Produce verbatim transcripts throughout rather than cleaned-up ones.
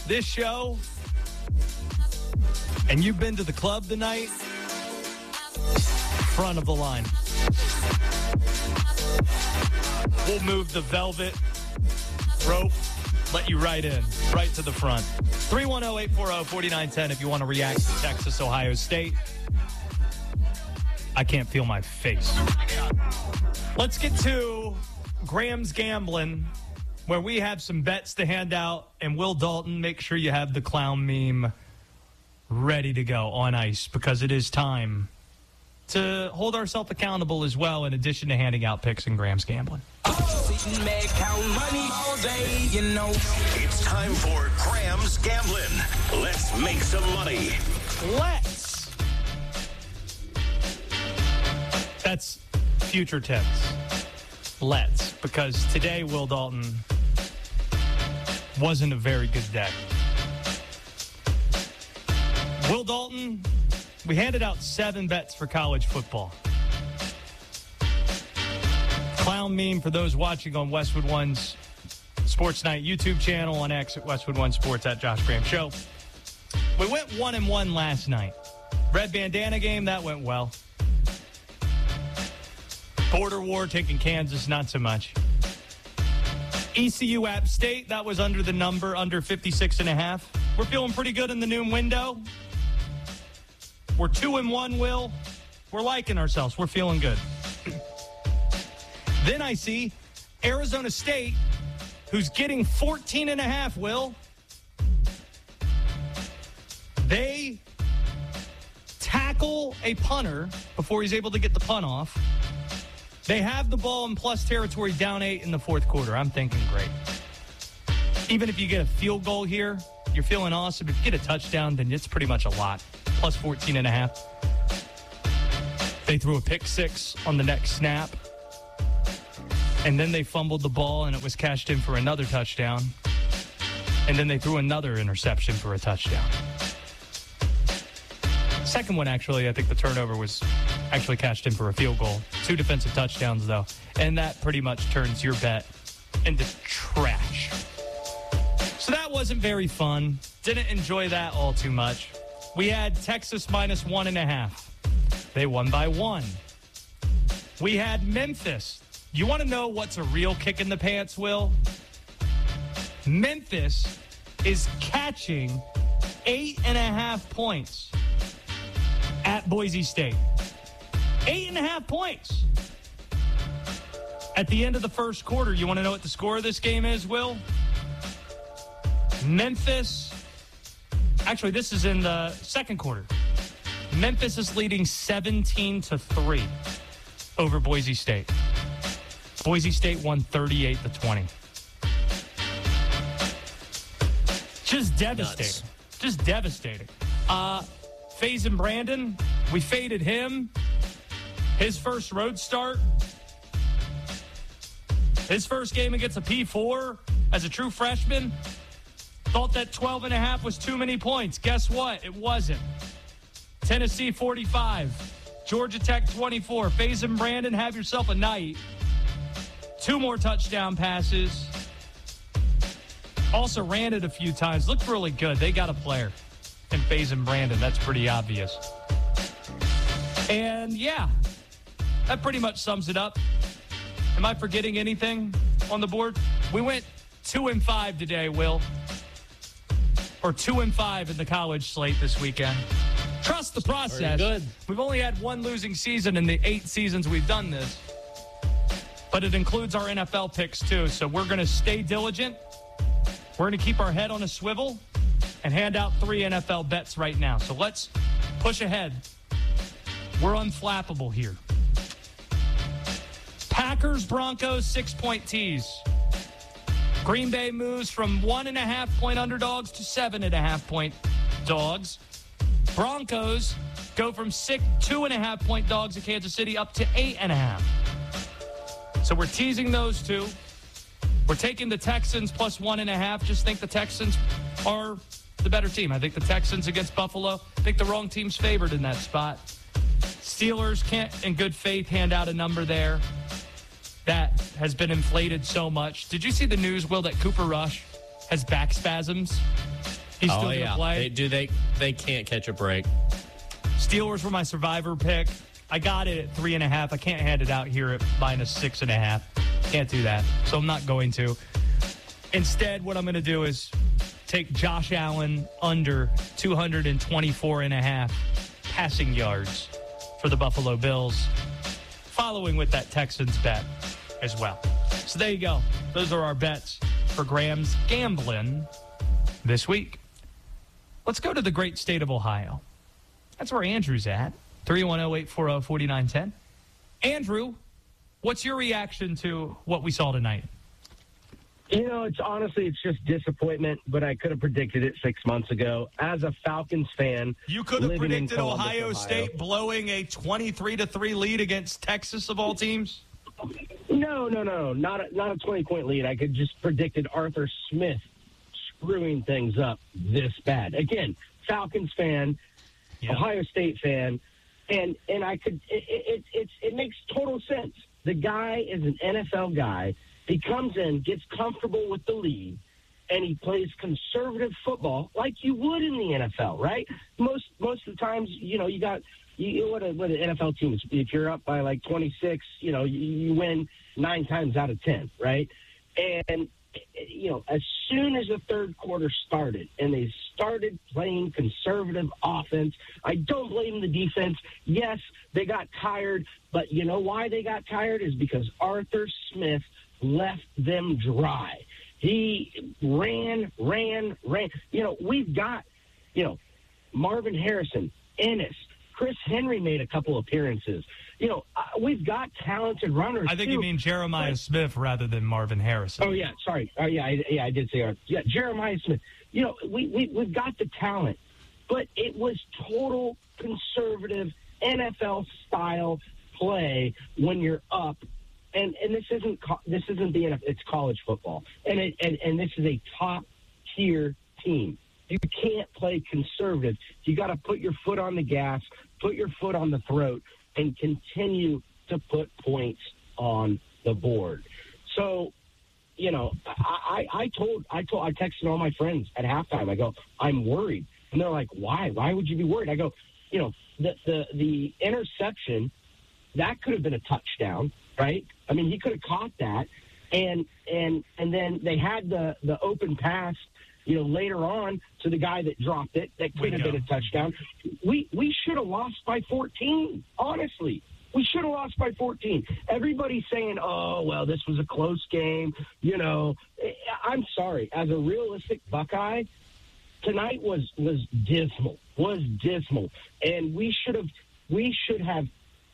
this show and you've been to the club tonight, front of the line. We'll move the velvet rope, let you right in, right to the front. three one zero, eight four zero, four nine one zero if you want to react to Texas, Ohio State. I can't feel my face. Let's get to Graham's Gambling, where we have some bets to hand out. And Will Dalton, make sure you have the clown meme ready to go on ice, because it is time to hold ourselves accountable as well, in addition to handing out picks in Graham's Gambling. It's time for Graham's Gambling. Let's make some money. Let's. That's future tense. Let's. Because today, Will Dalton wasn't a very good day. Will Dalton, we handed out seven bets for college football. Clown meme for those watching on Westwood One's Sports Night YouTube channel, on X at Westwood One Sports, at Josh Graham Show. We went one and one last night. Red bandana game, that went well. Border War taking Kansas, not so much. E C U App State, that was under the number, under fifty-six and a half. We're feeling pretty good in the noon window. We're two and one, Will. We're liking ourselves. We're feeling good. Then I see Arizona State, who's getting fourteen and a half, Will. They tackle a punter before he's able to get the punt off. They have the ball in plus territory, down eight in the fourth quarter. I'm thinking great. Even if you get a field goal here, you're feeling awesome. If you get a touchdown, then it's pretty much a lot. Plus fourteen and a half. They threw a pick six on the next snap. And then they fumbled the ball, and it was cashed in for another touchdown. And then they threw another interception for a touchdown. Second one, actually, I think the turnover was actually cashed in for a field goal. Two defensive touchdowns, though. And that pretty much turns your bet into trash. So that wasn't very fun. Didn't enjoy that all too much. We had Texas minus one and a half. They won by one. We had Memphis. You want to know what's a real kick in the pants, Will? Memphis is catching eight and a half points at Boise State. Eight and a half points. At the end of the first quarter, you want to know what the score of this game is, Will? Memphis. Actually, this is in the second quarter. Memphis is leading seventeen to three over Boise State. Boise State won thirty-eight to twenty. Just devastating. Nuts. Just devastating. Uh, Faison Brandon, we faded him. His first road start. His first game against a P four as a true freshman. Thought that twelve and a half was too many points. Guess what? It wasn't. Tennessee forty-five. Georgia Tech twenty-four. Faison Brandon, have yourself a night. Two more touchdown passes. Also ran it a few times. Looked really good. They got a player in Faison Brandon. That's pretty obvious. And, yeah, that pretty much sums it up. Am I forgetting anything on the board? We went two and five today, Will. Or two and five in the college slate this weekend. Trust the process. Very good. We've only had one losing season in the eight seasons we've done this. But it includes our N F L picks, too. So we're going to stay diligent. We're going to keep our head on a swivel and hand out three N F L bets right now. So let's push ahead. We're unflappable here. Packers, Broncos, six-point tees. Green Bay moves from one and a half point underdogs to seven and a half point dogs. Broncos go from six, two and a half point dogs at Kansas City up to eight and a half. So we're teasing those two. We're taking the Texans plus one and a half. Just think the Texans are the better team. I think the Texans against Buffalo. I think the wrong team's favored in that spot. Steelers can't, in good faith, hand out a number there that has been inflated so much. Did you see the news, Will, that Cooper Rush has back spasms? He's still oh, going to yeah. play. They do. They they can't catch a break. Steelers were my survivor pick. I got it at three and a half. I can't hand it out here at minus six and a half. Can't do that. So I'm not going to. Instead, what I'm going to do is take Josh Allen under two twenty-four and a half passing yards for the Buffalo Bills, following with that Texans bet as well. So there you go. Those are our bets for Graham's Gambling this week. Let's go to the great state of Ohio. That's where Andrew's at. three one zero, eight four zero, four nine one zero. Andrew, what's your reaction to what we saw tonight? You know, it's honestly, it's just disappointment, but I could have predicted it six months ago. As a Falcons fan, you could have living in predicted Columbus, Ohio, Ohio State blowing a twenty-three to three lead against Texas of all teams? No, no, no, not a, not a twenty-point lead. I could just predicted Arthur Smith screwing things up this bad. Again, Falcons fan, yeah. Ohio State fan, and and I could it it, it it makes total sense. The guy is an N F L guy. He comes in, gets comfortable with the league, and he plays conservative football like you would in the N F L, right? Most most of the times, you know, you got you what a, what an N F L team is. If you're up by like twenty-six, you know, you, you win nine times out of ten, right? And you know, as soon as the third quarter started and they started playing conservative offense, I don't blame the defense. Yes, they got tired, but you know why they got tired is because Arthur Smith left them dry. He ran, ran, ran. You know, we've got, you know, Marvin Harrison, Ennis, Chris Henry made a couple appearances. You know, uh, we've got talented runners. I think too. you mean Jeremiah But, Smith rather than Marvin Harrison. Oh yeah, sorry. Oh yeah, I, yeah, I did say Arthur. Yeah, Jeremiah Smith. You know, we we we've got the talent, but it was total conservative N F L style play when you're up. And and this isn't this isn't the N F L, it's college football, and it, and and this is a top tier team. You can't play conservative. You got to put your foot on the gas, put your foot on the throat, and continue to put points on the board. So, you know, I, I, I told I told I texted all my friends at halftime. I go, I'm worried, and they're like, why? Why would you be worried? I go, you know, the the the interception that could have been a touchdown. Right? I mean, he could have caught that, and and and then they had the, the open pass, you know, later on to the guy that dropped it. That could have been a touchdown. We we should have lost by fourteen. Honestly, we should have lost by fourteen. Everybody's saying, "Oh, well, this was a close game." You know, I'm sorry. As a realistic Buckeye, tonight was was dismal. Was dismal, and we should have we should have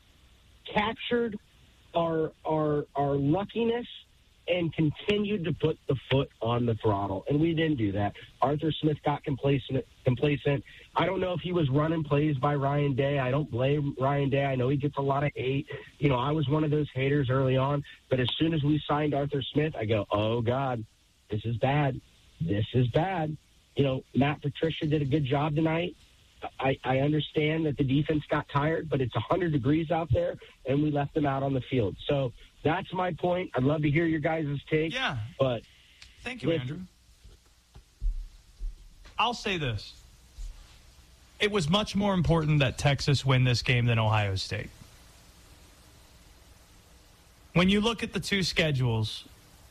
captured our our our luckiness and continued to put the foot on the throttle, and we didn't do that. Arthur Smith got complacent. Complacent. I don't know if he was running plays by Ryan Day. I don't blame Ryan Day. I know he gets a lot of hate. You know, I was one of those haters early on, but as soon as we signed Arthur Smith, I go, oh God, this is bad. This is bad. You know, Matt Patricia did a good job tonight. I, I understand that the defense got tired, but it's one hundred degrees out there, and we left them out on the field. So that's my point. I'd love to hear your guys' take. Yeah. But thank you, with, Andrew. I'll say this. It was much more important that Texas win this game than Ohio State. When you look at the two schedules,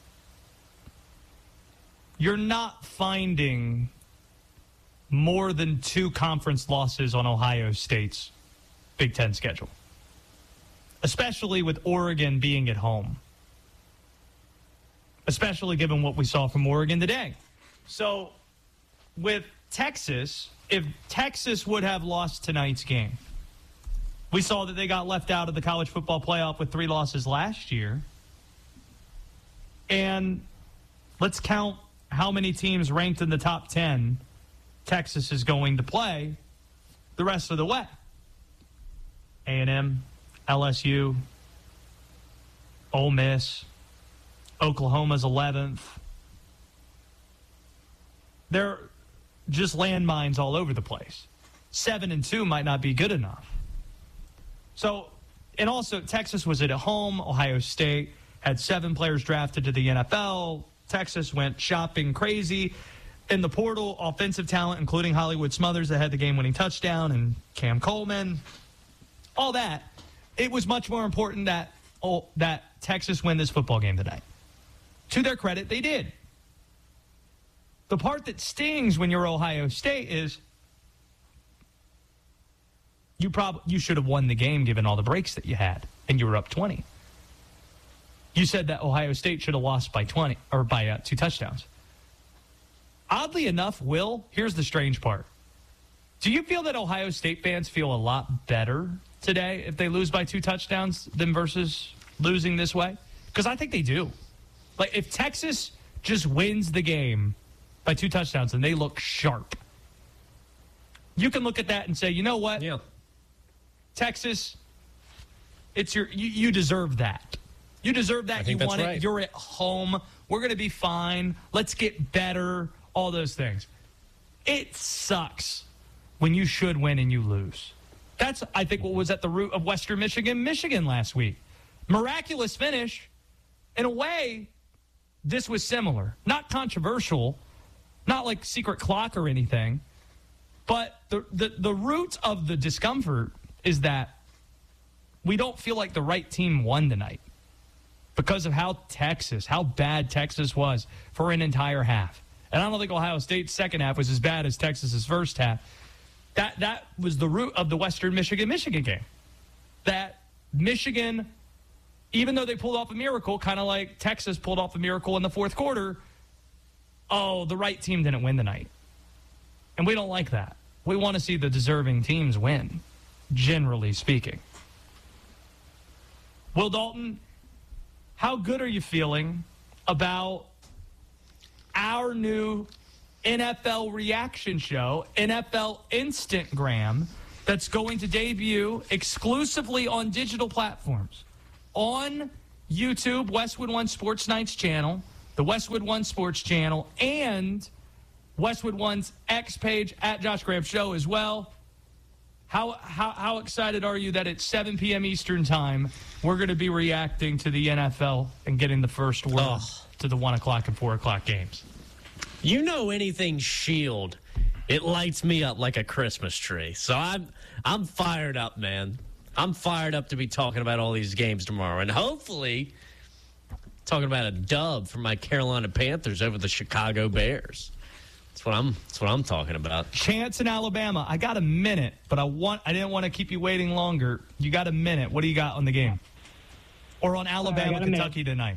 you're not finding more than two conference losses on Ohio State's Big Ten schedule, especially with Oregon being at home, especially given what we saw from Oregon today. So with Texas, if Texas would have lost tonight's game, we saw that they got left out of the college football playoff with three losses last year. And let's count how many teams ranked in the top ten Texas is going to play the rest of the way. A and M, L S U, Ole Miss, Oklahoma's eleventh. They're just landmines all over the place. Seven and two might not be good enough. So, and also Texas was at home. Ohio State had seven players drafted to the N F L. Texas went shopping crazy. in the portal, offensive talent, including Hollywood Smothers that had the game-winning touchdown and Cam Coleman, all that, it was much more important that oh, that Texas win this football game tonight. To their credit, they did. The part that stings when you're Ohio State is you prob- you should have won the game given all the breaks that you had, and you were up twenty. You said that Ohio State should have lost by twenty or by uh, two touchdowns. Oddly enough, Will, here's the strange part. Do you feel that Ohio State fans feel a lot better today if they lose by two touchdowns than versus losing this way? Because I think they do. Like, if Texas just wins the game by two touchdowns and they look sharp, you can look at that and say, you know what? Yeah. Texas, it's your you, you deserve that. You deserve that. You want right. it. You're at home. We're going to be fine. Let's get better. All those things. It sucks when you should win and you lose. That's, I think, what was at the root of Western Michigan, Michigan last week. Miraculous finish. In a way, this was similar. Not controversial. Not like secret clock or anything. But the, the, the root of the discomfort is that we don't feel like the right team won tonight because of how Texas, how bad Texas was for an entire half. And I don't think Ohio State's second half was as bad as Texas's first half. That that was the root of the Western Michigan-Michigan game. That Michigan, even though they pulled off a miracle, kind of like Texas pulled off a miracle in the fourth quarter, oh, the right team didn't win tonight. And we don't like that. We want to see the deserving teams win, generally speaking. Will Dalton, how good are you feeling about our new N F L reaction show, N F L Instantgram, that's going to debut exclusively on digital platforms? On YouTube, Westwood One Sports Nights channel, the Westwood One Sports channel, and Westwood One's X page at Josh Graham Show as well. How, how how excited are you that at seven p.m. Eastern time, we're going to be reacting to the N F L and getting the first word oh. to the one o'clock and four o'clock games? You know, anything Shield, it lights me up like a Christmas tree. So I'm I'm fired up, man. I'm fired up to be talking about all these games tomorrow, and hopefully talking about a dub for my Carolina Panthers over the Chicago Bears. That's what I'm. That's what I'm talking about. Chance in Alabama. I got a minute, but I want. I didn't want to keep you waiting longer. You got a minute. What do you got on the game, or on Alabama, Kentucky tonight?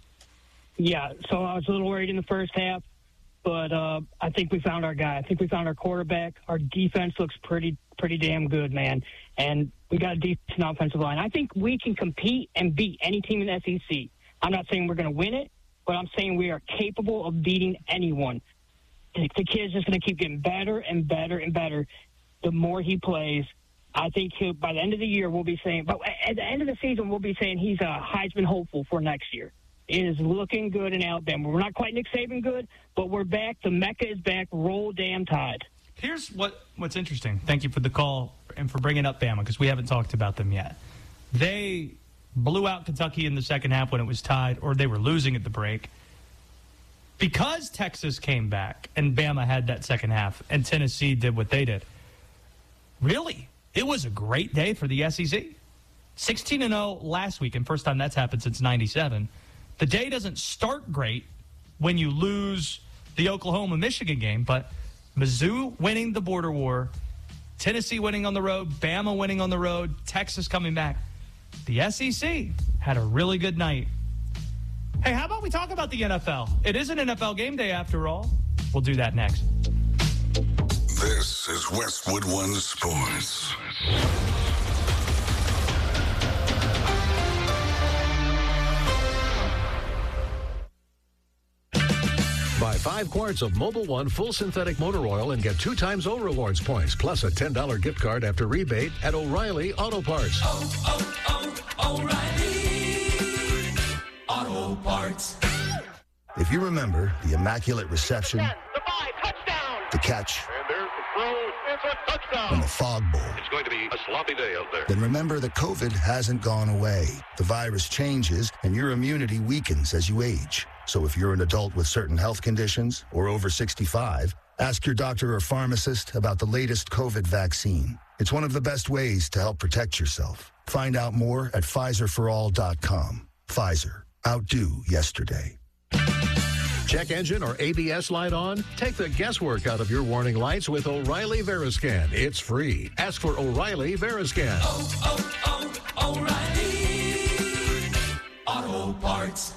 Yeah. So I was a little worried in the first half, but uh, I think we found our guy. I think we found our quarterback. Our defense looks pretty, pretty damn good, man. And we got a decent offensive line. I think we can compete and beat any team in the S E C. I'm not saying we're going to win it, but I'm saying we are capable of beating anyone. The kid's just going to keep getting better and better and better the more he plays. I think he'll, by the end of the year, we'll be saying, but at the end of the season, we'll be saying he's a Heisman hopeful for next year. It is looking good in Alabama. We're not quite Nick Saban good, but we're back. The Mecca is back. Roll damn Tide. Here's what, what's interesting. Thank you for the call and for bringing up Bama, because we haven't talked about them yet. They blew out Kentucky in the second half when it was tied, or they were losing at the break. Because Texas came back and Bama had that second half and Tennessee did what they did, really, it was a great day for the S E C. sixteen and oh last week, and first time that's happened since ninety-seven. The day doesn't start great when you lose the Oklahoma-Michigan game, but Mizzou winning the border war, Tennessee winning on the road, Bama winning on the road, Texas coming back. The S E C had a really good night. Hey, how about we talk about the N F L? It is an N F L game day after all. We'll do that next. This is Westwood One Sports. Buy five quarts of Mobil One full synthetic motor oil and get two times O Rewards points, plus a ten dollars gift card after rebate at O'Reilly Auto Parts. Oh, oh, oh, O'Reilly Auto Parts. If you remember the immaculate reception, ten, the five, touchdown. The catch, and there's the throw, it's a touchdown. And the fog bowl. It's going to be a sloppy day out there. Then remember that COVID hasn't gone away. The virus changes, and your immunity weakens as you age. So if you're an adult with certain health conditions or over sixty-five, ask your doctor or pharmacist about the latest COVID vaccine. It's one of the best ways to help protect yourself. Find out more at Pfizer for all dot com. Pfizer. Outdo yesterday. Check engine or A B S light on? Take the guesswork out of your warning lights with O'Reilly Veriscan. It's free. Ask for O'Reilly Veriscan. Oh, oh, oh, O'Reilly Auto Parts.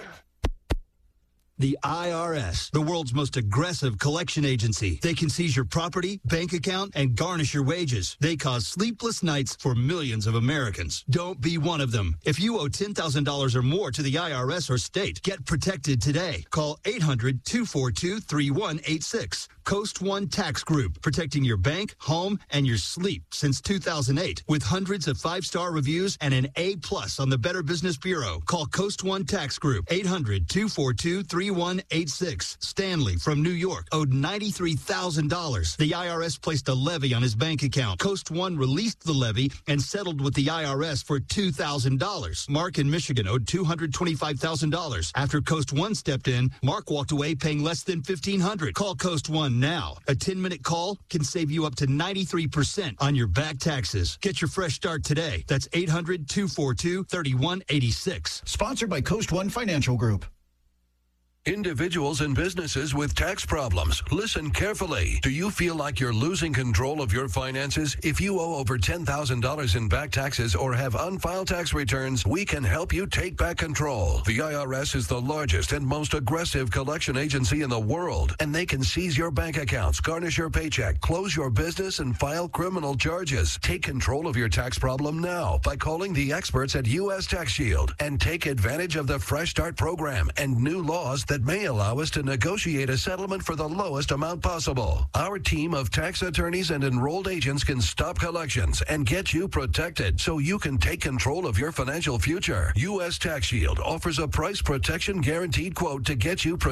The I R S, the world's most aggressive collection agency. They can seize your property, bank account, and garnish your wages. They cause sleepless nights for millions of Americans. Don't be one of them. If you owe ten thousand dollars or more to the I R S or state, get protected today. Call eight hundred, two four two, three one eight six. Coast One Tax Group, protecting your bank, home, and your sleep since two thousand eight. With hundreds of five-star reviews and an A plus on the Better Business Bureau. Call Coast One Tax Group, eight hundred, two four two, three one eight six. Stanley from New York owed ninety-three thousand dollars. The I R S placed a levy on his bank account. Coast One released the levy and settled with the I R S for two thousand dollars. Mark in Michigan owed two hundred twenty-five thousand dollars. After Coast One stepped in, Mark walked away paying less than fifteen hundred dollars. Call Coast One now. A ten-minute call can save you up to ninety-three percent on your back taxes. Get your fresh start today. That's eight hundred, two four two, three one eight six. Sponsored by Coast One Financial Group. Individuals and businesses with tax problems, listen carefully. Do you feel like you're losing control of your finances? If you owe over ten thousand dollars in back taxes or have unfiled tax returns, we can help you take back control. The I R S is the largest and most aggressive collection agency in the world, and they can seize your bank accounts, garnish your paycheck, close your business, and file criminal charges. Take control of your tax problem now by calling the experts at U S Tax Shield and take advantage of the Fresh Start program and new laws that may allow us to negotiate a settlement for the lowest amount possible. Our team of tax attorneys and enrolled agents can stop collections and get you protected so you can take control of your financial future. U S Tax Shield offers a price protection guaranteed quote to get you protected.